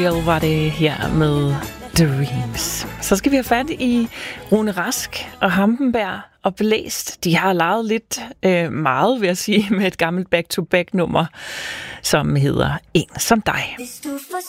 Var det her med Dreams. Så skal vi have fat i Rune Rask og Hampenberg og Blæst. De har leget lidt meget, vil jeg sige, med et gammelt back-to-back-nummer, som hedder En som dig.